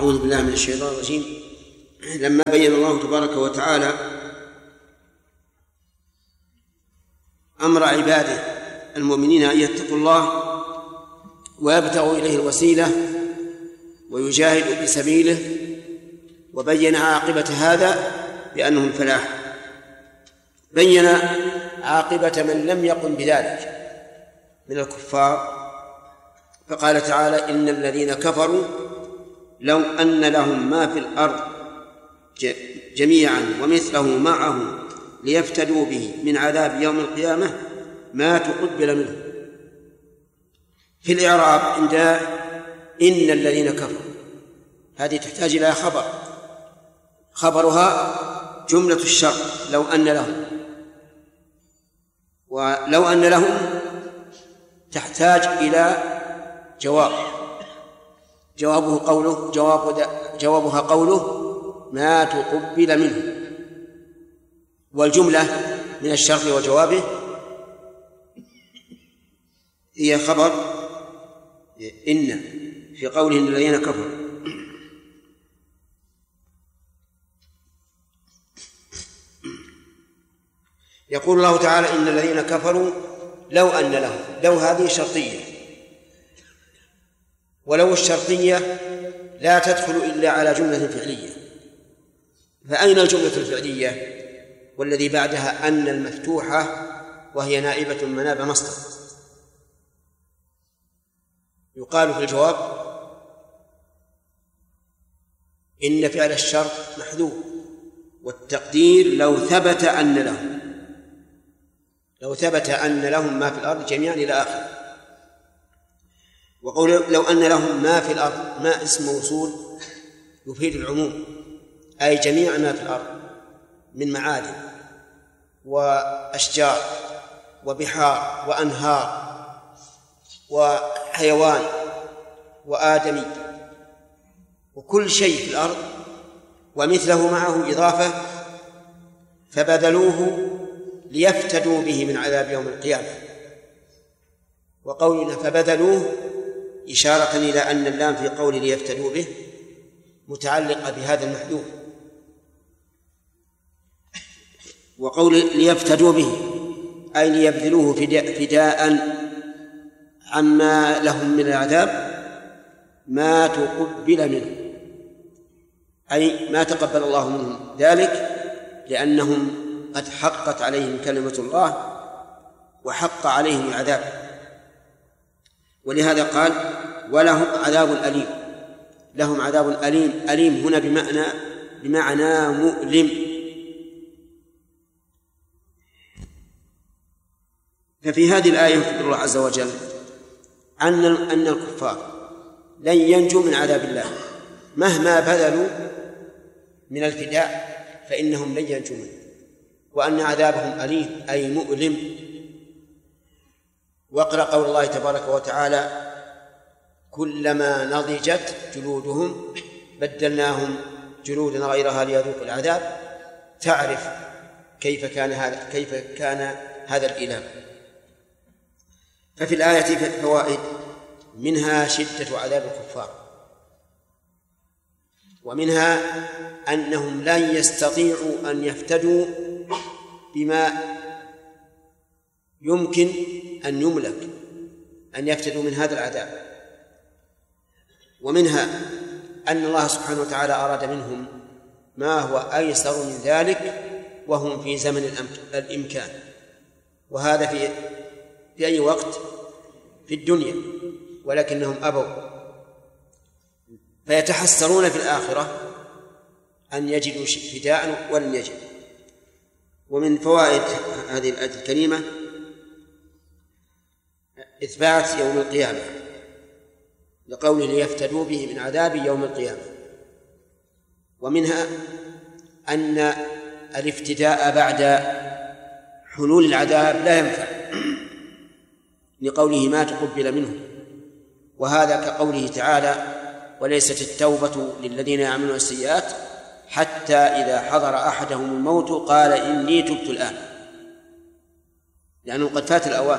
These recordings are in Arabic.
أعوذ بالله من الشيطان الرجيم. لما بين الله تبارك وتعالى أمر عباده المؤمنين أن يتقوا الله ويبتغوا إليه الوسيلة ويجاهدوا في سبيله، وبين عاقبة هذا بأنه الفلاح. بين عاقبة من لم يقم بذلك من الكفار، فقال تعالى: إن الذين كفروا لو أن لهم ما في الأرض جميعا ومثله معه ليفتدوا به من عذاب يوم القيامة ما تقبل منه. في الإعراب عند إن الذين كفروا هذه تحتاج إلى خبرها جملة الشرط لو أن لهم، ولو أن لهم تحتاج إلى جوابها قوله ما تقبل منه، والجملة من الشرط وجوابه هي خبر إن في قوله إن الذين كفروا. يقول الله تعالى: إن الذين كفروا لو أن لهم. لو هذه شرطية، ولو الشرطية لا تدخل إلا على جملة فعلية، فأين الجملة الفعلية؟ والذي بعدها أن المفتوحة وهي نائبة مناب مصدر. يقال في الجواب: إن فعل الشرط محذوف، والتقدير لو ثبت أن لهم ما في الأرض جميعا إلى آخر. وقول لو أن لهم ما في الأرض، ما اسم موصول يفيد العموم، أي جميع ما في الأرض من معادن وأشجار وبحار وأنهار وحيوان وآدمي وكل شيء في الأرض ومثله معه إضافة، فبذلوه ليفتدوا به من عذاب يوم القيامة. وقولنا فبذلوه إشارة إلى أن اللام في قول ليفتدوا به متعلقة بهذا المحذوف، وقول ليفتدوا به أي ليبذلوه فداء عما لهم من العذاب ما تقبل منه، أي ما تقبل الله منهم ذلك، لأنهم قد حقت عليهم كلمة الله وحق عليهم العذاب. ولهذا قال: ولهم عذاب أليم. لهم عذاب أليم. أليم هنا بمعنى مؤلم. ففي هذه الآية يخبر الله عز وجل أن الكفار لن ينجوا من عذاب الله مهما بذلوا من الفداء، فإنهم لن ينجوا منه، وأن عذابهم أليم أي مؤلم. واقرأ قول الله تبارك وتعالى: كلما نضجت جلودهم بدلناهم جلودا غيرها ليذوقوا العذاب. تعرف كيف كان هذا الإيلام. ففي الآية فوائد، منها شدة عذاب الكفار، ومنها أنهم لن يستطيعوا أن يفتدوا بما يمكن أن يملك أن يفتدوا من هذا العذاب. ومنها أن الله سبحانه وتعالى أراد منهم ما هو أيسر من ذلك وهم في زمن الإمكان، وهذا في أي وقت في الدنيا، ولكنهم أبوا، فيتحسرون في الآخرة أن يجدوا فداء ولن يجد. ومن فوائد هذه الآية الكريمة إثبات يوم القيامة، لقوله ليفتدوا به من عذاب يوم القيامة. ومنها أن الافتداء بعد حلول العذاب لا ينفع، لقوله ما تقبل منه، وهذا كقوله تعالى: وليست التوبة للذين يعملون السيئات حتى إذا حضر أحدهم الموت قال إني تبت الآن، لأنه قد فات الأوان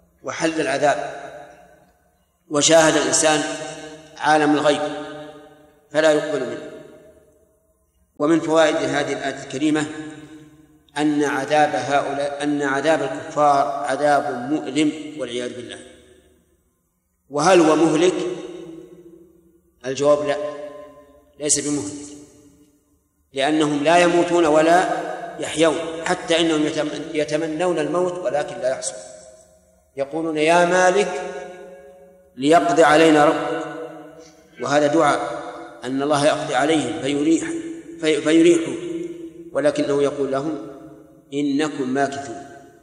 وحل العذاب وشاهد الإنسان عالم الغيب فلا يقبل منه. ومن فوائد هذه الآية الكريمة أن عذاب الكفار عذاب مؤلم والعياذ بالله. وهل هو مهلك؟ الجواب لا، ليس بمهلك، لأنهم لا يموتون ولا يحيون، حتى إنهم يتمنون الموت ولكن لا يحصل، يقولون يا مالك ليقضي علينا ربك، وهذا دعاء أن الله يقضي عليهم فيريحوا، ولكنه يقول لهم إنكم ماكثون.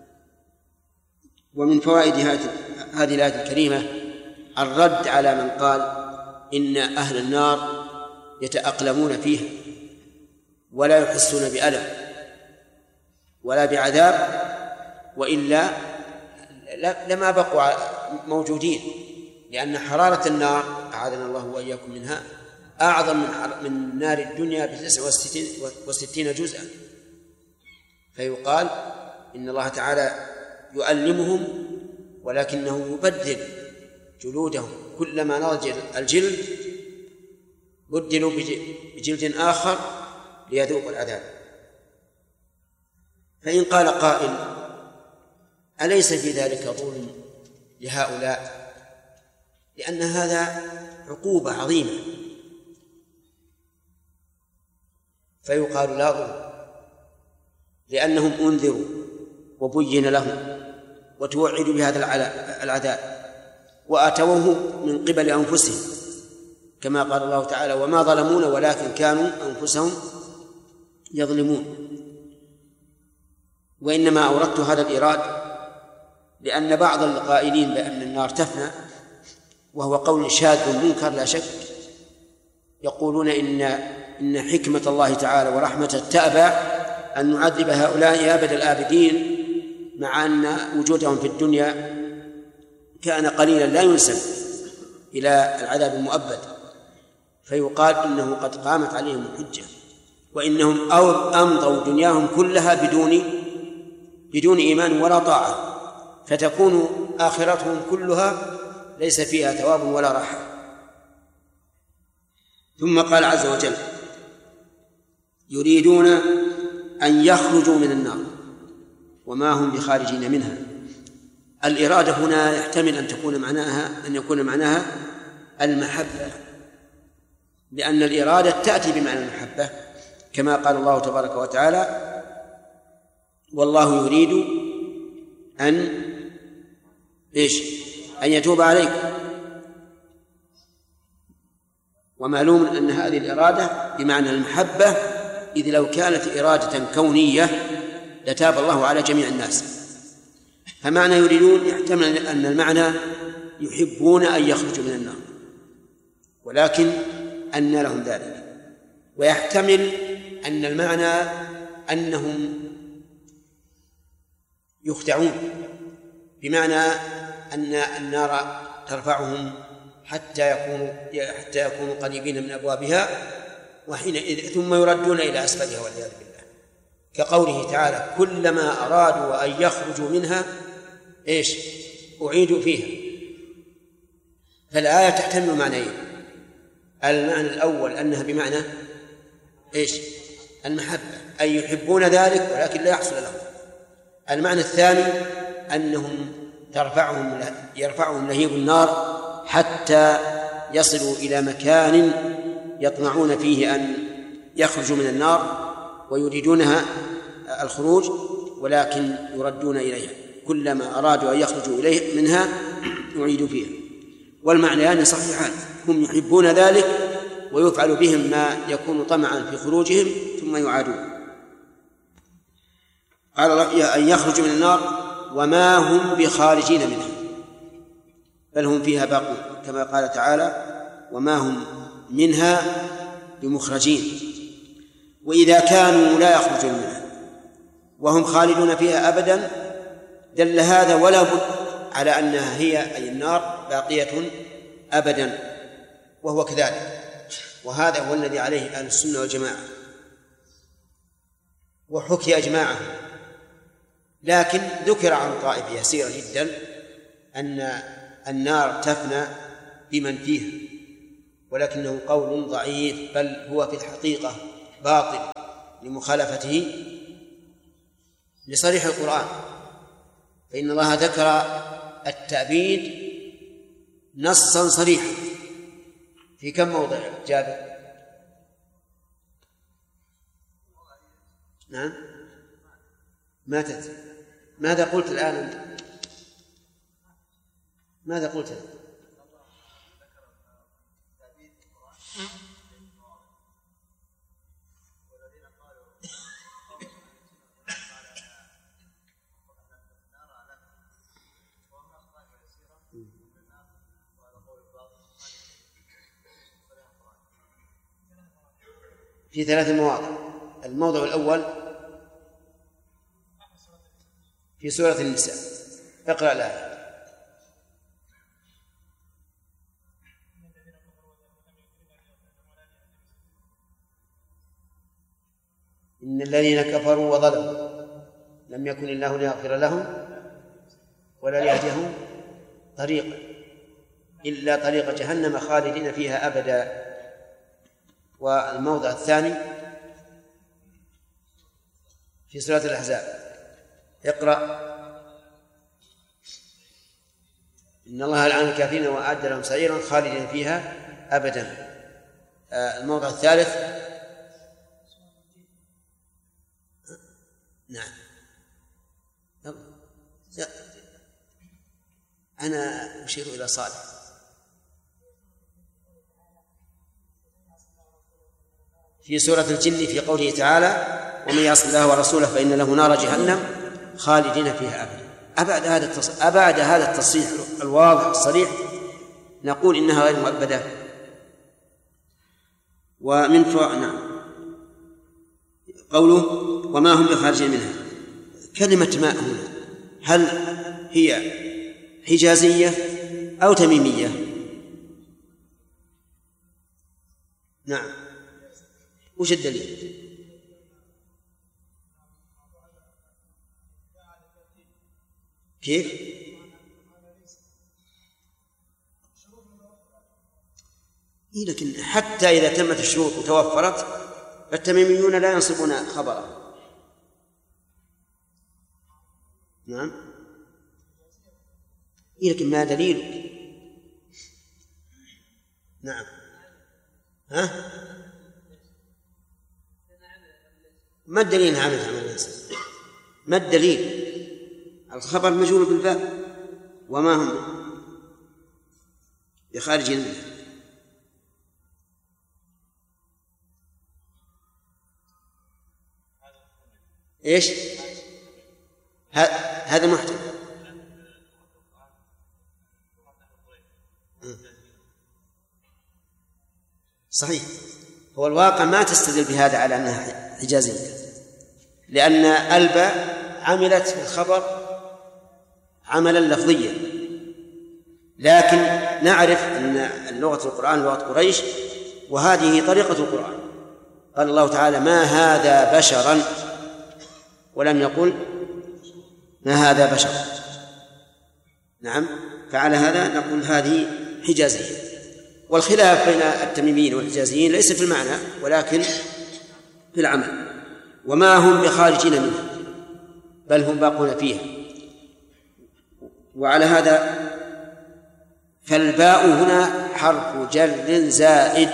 ومن فوائد هذه الآية الكريمة الرد على من قال إن أهل النار يتأقلمون فيها ولا يحسون بألم ولا بعذاب، وإلا لما بقوا موجودين، لأن حرارة النار أعاذنا الله وإياكم منها أعظم من نار الدنيا ب69 جزءا. فيقال إن الله تعالى يؤلمهم ولكنه يبدل جلودهم، كلما نضج الجلد بدلوا بجلد آخر ليذوقوا العذاب. فإن قال قائل أليس في ذلك ظلم لهؤلاء؟ لأن هذا عقوبة عظيمة. فيقال لا ظلم، لأنهم أنذروا وبين لهم وتوعدوا بهذا العذاب وأتوه من قبل أنفسهم، كما قال الله تعالى وما ظلمونا ولكن كانوا أنفسهم يظلمون. وإنما أوردت هذا الإيراد لأن بعض القائلين بأن النار تفنى، وهو قول شاذ منكر لا شك، يقولون إن حكمة الله تعالى ورحمته تأبى أن نعذب هؤلاء أبد الآبدين، مع أن وجودهم في الدنيا كان قليلا لا ينسب إلى العذاب المؤبد. فيقال إنه قد قامت عليهم الحجة، وإنهم أمضوا دنياهم كلها بدون إيمان ولا طاعة، فتكون آخرتهم كلها ليس فيها ثواب ولا راحة. ثم قال عز وجل يريدون أن يخرجوا من النار وما هم بخارجين منها. الإرادة هنا يحتمل أن يكون معناها المحبة، لأن الإرادة تأتي بمعنى المحبة، كما قال الله تبارك وتعالى والله يريد أن يتوب عليكم. ومعلوم أن هذه الإرادة بمعنى المحبة، إذ لو كانت إرادة كونية لتاب الله على جميع الناس. فمعنى يريدون يحتمل أن المعنى يحبون أن يخرجوا من النار، ولكن أن لهم ذلك. ويحتمل أن المعنى أنهم يخدعون، بمعنى أن النار ترفعهم حتى يكونوا قريبين من أبوابها، وحينئذ ثم يردون إلى أسفلها والعياذ بالله، كقوله تعالى كلما أرادوا أن يخرجوا منها أعيدوا فيها. فالآية تحتمل معنيين: المعنى الأول أنها بمعنى المحبة، أي يحبون ذلك ولكن لا يحصل لهم. المعنى الثاني أنهم يرفعهم لهيب النار حتى يصلوا إلى مكان يطمعون فيه أن يخرجوا من النار ويريدونها الخروج، ولكن يردون إليها، كلما أرادوا أن يخرجوا منها يعيدوا فيها. والمعنيان صحيحان، هم يحبون ذلك ويفعل بهم ما يكون طمعا في خروجهم ثم يعادون. قال الله أن يخرجوا من النار وما هم بخارجين منها، بل هم فيها باقون، كما قال تعالى وما هم منها بمخرجين. وإذا كانوا لا يخرجون منها وهم خالدون فيها أبدا دل هذا ولا بد على أنها هي أي النار باقية أبدا، وهو كذلك، وهذا هو الذي عليه أهل السنة والجماعة. وحكي أجماعه، لكن ذكر عن طائفة يسيرة جدا أن النار تفنى بمن فيها، ولكنه قول ضعيف، بل هو في الحقيقة باطل لمخالفته لصريح القرآن. فإن الله ذكر التأبيد نصا صريحا في كم موضع جابر؟ نعم، ماذا قلت الآن أنت؟ ماذا قلت أنت؟ في 3 مواضع. الموضع الأول في سورة النساء، اقرأ الآية. إن الذين كفروا وظلموا لم يكن الله ليغفر لهم ولا ليهديهم طريقا إلا طريق جهنم خالدين فيها أبدا. والموضع الثاني في سورة الأحزاب، اقرأ. إن الله لعن الكافرين وأعد لهم سعيرا خالدين فيها أبدا. الموضع الثالث، نعم، أنا أشير إلى صالح. في سورة الجن في قوله تعالى: ومن يعص الله ورسوله فإن له نار جهنم خالدين فيها أبدا. أبعد هذا التصريح الواضح الصريح نقول إنها غير مؤبدة. ومن نعم قوله وما هم بخارجين منها. كلمة ماء هنا هل هي حجازية أو تميمية؟ نعم، وش الدليل؟ كيف؟ لكن حتى إذا تمت الشروط وتوفرت فالتميميون لا ينصبون خبره. نعم، لكن ما دليل؟ نعم، ها؟ ما الدليل عملت عمل الإنسان؟ ما الدليل؟ الخبر مجهول بالباء وما هم بخارجين منه. ايش هذا محتمل. صحيح، هو الواقع ما تستدل بهذا على أنها حجازية، لأن الباء عملت في الخبر عملا لفظيا، لكن نعرف أن لغة القرآن لغة قريش، وهذه طريقة القرآن. قال الله تعالى: ما هذا بشرا، ولم يقل ما هذا بشر. نعم، فعلى هذا نقول هذه حجازية. والخلاف بين التميميين والحجازيين ليس في المعنى ولكن في العمل. وما هم بخارجين منه بل هم باقون فيها. وعلى هذا فالباء هنا حرف جر زائد،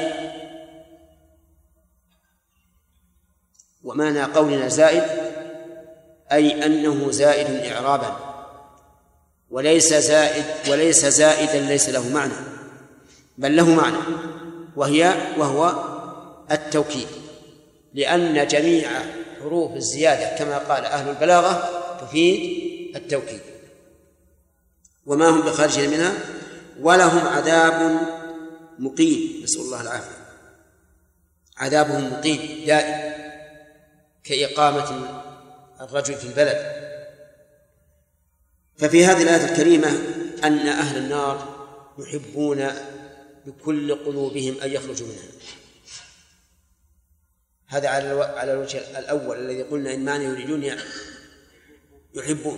ومعنى قولنا زائد أي أنه زائد إعرابا، وليس زائدا ليس له معنى، بل له معنى وهو التوكيد، لأن جميع حروف الزيادة كما قال أهل البلاغة تفيد التوكيد. وما هم بخارجين منها ولهم عذاب مقيم، نسأل الله العافية. عذابهم مقيم دائم كإقامة الرجل في البلد. ففي هذه الآية الكريمة أن أهل النار يحبون بكل قلوبهم أن يخرجوا منها. هذا على الوجه الأول الذي قلنا إن معنى يريدون يحبون،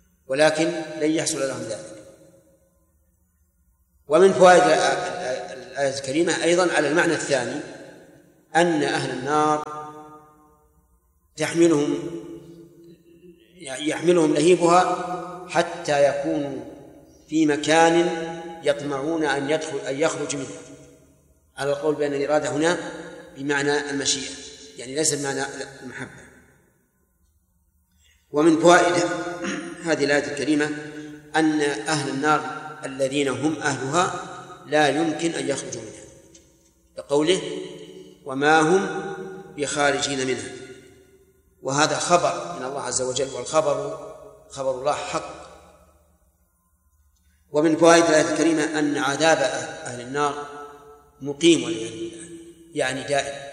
ولكن لن يحصل لهم ذلك. ومن فوائد الآية الكريمة أيضا على المعنى الثاني، أن أهل النار يحملهم لهيبها حتى يكونوا في مكان يطمعون أن يخرج منه، على القول بأن الإرادة هنا بمعنى المشيئة، يعني ليس بمعنى المحبة. ومن فوائد هذه الآية الكريمة أن أهل النار الذين هم أهلها لا يمكن أن يخرجوا منها، لقوله وما هم بخارجين منها، وهذا خبر من الله عز وجل، والخبر خبر الله حق. ومن فوائد الآية الكريمة أن عذاب أهل النار مقيم والعياذ بالله، يعني دائم،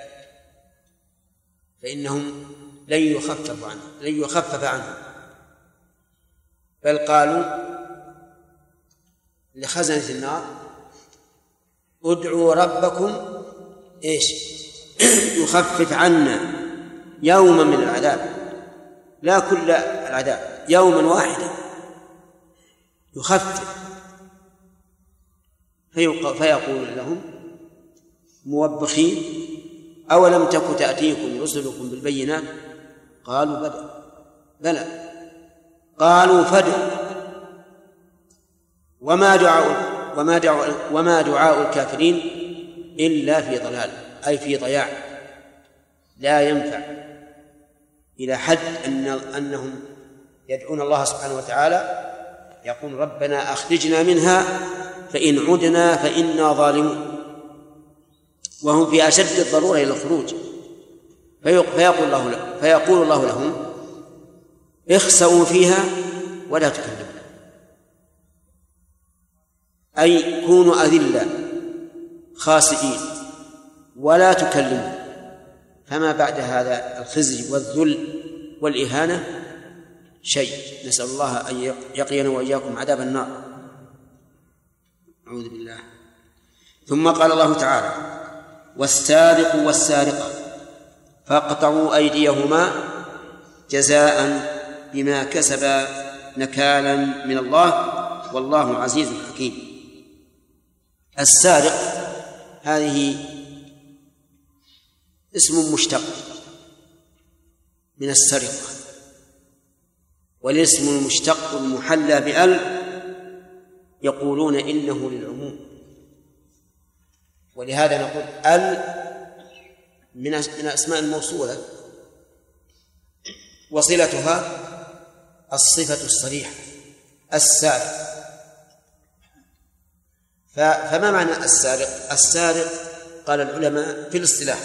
فإنهم لن يخفف عنهم، بل قالوا لخزنة النار ادعوا ربكم يخفف عنا يوما من العذاب، لا كل العذاب، يوما واحدا يخفف. فيقول لهم موبخين أولم تك تأتيكم رسلكم بالبينات قالوا بلى قالوا فادعوا وما دعاء الكافرين إلا في ضلال، أي في ضياع لا ينفع، إلى حد أنهم يدعون الله سبحانه وتعالى يقول ربنا أخرجنا منها فإن عدنا فإنا ظالمون، وهم في أشد الضرورة إلى الخروج. فيقول الله لهم اخسئوا فيها ولا تكلموا، أي كونوا أذلة خاسئين ولا تكلموا. فما بعد هذا الخزي والذل والإهانة شيء، نسأل الله أن يقينا وإياكم عذاب النار، أعوذ بالله. ثم قال الله تعالى والسارق والسارقة فاقطعوا أيديهما جزاء بما كسبا نكالا من الله والله عزيز حكيم. السارق هذه اسم مشتق من السرقة، والاسم المشتق المحلى بأل يقولون إنه للعموم، ولهذا نقول ال من أسماء الموصولة وصلتها الصفة الصريحة السارق. فما معنى السارق؟ السارق قال العلماء في الاصطلاح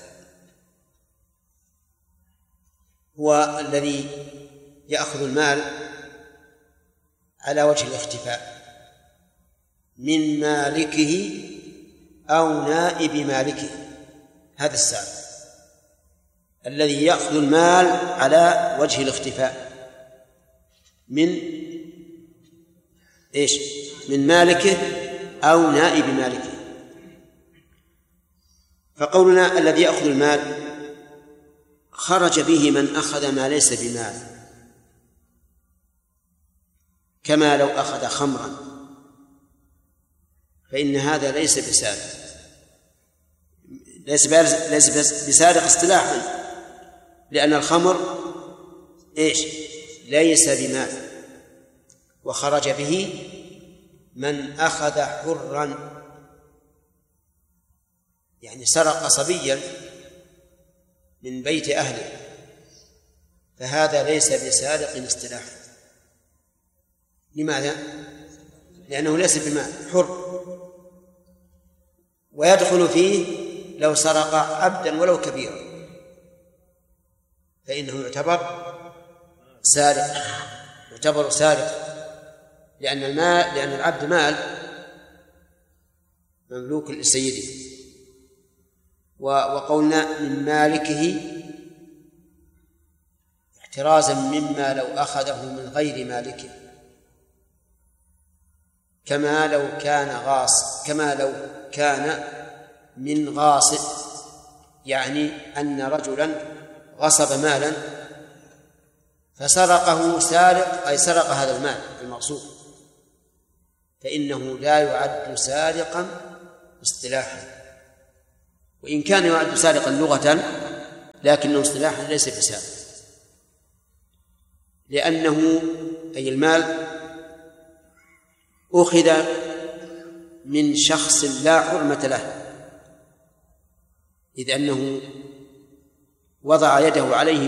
هو الذي يأخذ المال على وجه الاختفاء من مالكه أو نائب مالكه، هذا السارق الذي يأخذ المال على وجه الاختفاء من مالكه أو نائب مالكه. فقولنا الذي يأخذ المال خرج به من أخذ ما ليس بمال، كما لو أخذ خمرا، فإن هذا ليس بسارق اصطلاحا، لأن الخمر ليس بمال، وخرج به من أخذ حرا، يعني سرق صبيا من بيت أهله، فهذا ليس بسارق اصطلاحا. لماذا؟ لأنه ليس بمال، حر، ويدخل فيه لو سرق عبدا ولو كبيرا فإنه يعتبر سارق، لأن العبد مال مملوك لسيده. وقولنا من مالكه احترازا مما لو أخذه من غير مالكه، كما لو كان من غاصب، يعني أن رجلا غصب مالا فسرقه سارق، أي سرق هذا المال المغصوب، فإنه لا يعد سارقا اصطلاحا، وإن كان يعد سارقا لغة لكنه اصطلاحا ليس بسارق، لأنه أي المال أخذ من شخص لا حرمة له، إذ أنه وضع يده عليه